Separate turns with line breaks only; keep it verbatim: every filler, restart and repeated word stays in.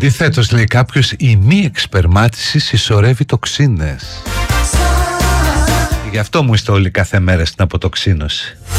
Αντιθέτως, λέει κάποιος, η μη εξπερμάτιση συσσωρεύει τοξίνες. Γι' αυτό μου είστε όλοι κάθε μέρα στην αποτοξίνωση.